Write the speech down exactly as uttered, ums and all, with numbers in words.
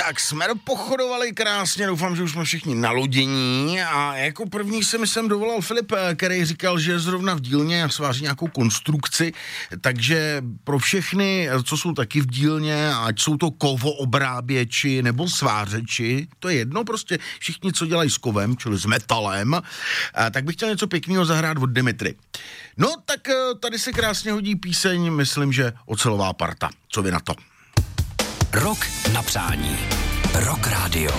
Tak jsme pochodovali krásně, doufám, že už jsme všichni nalodění a jako první jsem sem dovolal Filip, který říkal, že je zrovna v dílně a sváří nějakou konstrukci, takže pro všechny, co jsou taky v dílně, ať jsou to kovoobráběči nebo svářeči, to je jedno, prostě všichni, co dělají s kovem, čili s metalem, tak bych chtěl něco pěkného zahrát od Dimitry. No, tak tady se krásně hodí píseň, myslím, že Ocelová parta. Co vy na to? Rok na přání. Rock Radio.